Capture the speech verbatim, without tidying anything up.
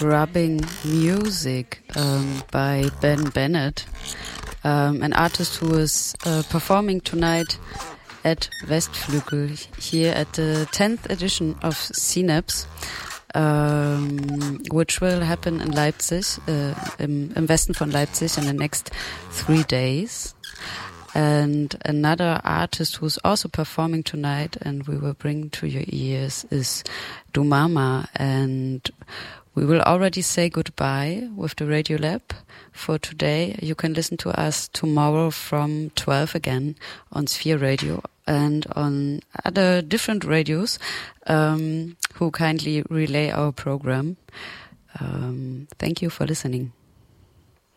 Scrubbing Music um, by Ben Bennett, um, an artist who is uh, performing tonight at Westflügel here at the tenth edition of Synapse, um, which will happen in Leipzig, uh, im, im Westen von Leipzig in the next three days. And another artist who's also performing tonight and we will bring to your ears is Dumama, and we will already say goodbye with the Radio Lab for today. You can listen to us tomorrow from twelve again on Sphere Radio and on other different radios um, who kindly relay our program. Um, thank you for listening.